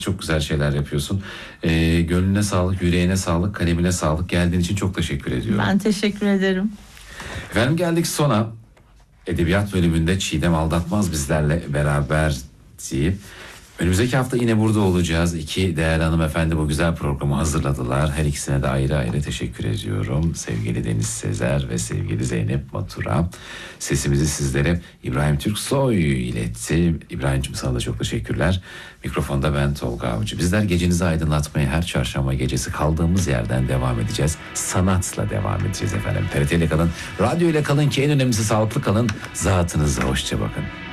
Çok güzel şeyler yapıyorsun. Gönlüne sağlık, yüreğine sağlık, kalemine sağlık. Geldiğin için çok teşekkür ediyorum. Ben teşekkür ederim. Efendim geldik sona. Edebiyat bölümünde Çiğdem Aldatmaz bizlerle beraber deyip önümüzdeki hafta yine burada olacağız. İki değerli hanımefendi bu güzel programı hazırladılar. Her ikisine de ayrı ayrı teşekkür ediyorum. Sevgili Deniz Sezer ve sevgili Zeynep Matura. Sesimizi sizlere İbrahim Türksoy iletti. İbrahim'cim sana da çok teşekkürler. Mikrofonda ben Tolga Avcı. Bizler gecenizi aydınlatmaya her çarşamba gecesi kaldığımız yerden devam edeceğiz. Sanatla devam edeceğiz efendim. TRT ile kalın, radyo ile kalın ki en önemlisi sağlıklı kalın. Zatınıza hoşça bakın.